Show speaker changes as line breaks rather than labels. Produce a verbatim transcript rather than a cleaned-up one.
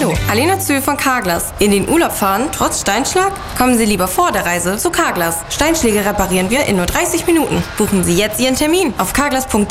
Hallo, Alena Zühl von Carglass. In den Urlaub fahren, trotz Steinschlag? Kommen Sie lieber vor der Reise zu Carglass. Steinschläge reparieren wir in nur dreißig Minuten. Buchen Sie jetzt Ihren Termin auf carglass punkt de.